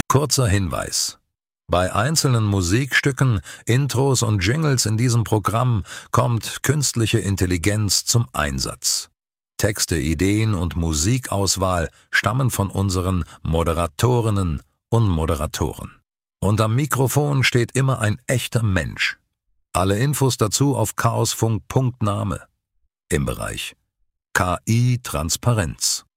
Kurzer Hinweis: Bei einzelnen Musikstücken, Intros und Jingles in diesem Programm kommt künstliche Intelligenz zum Einsatz. Texte, Ideen und Musikauswahl stammen von unseren Moderatorinnen und Moderatoren. Und am Mikrofon steht immer ein echter Mensch. Alle Infos dazu auf chaosfunk.name im Bereich KI Transparenz.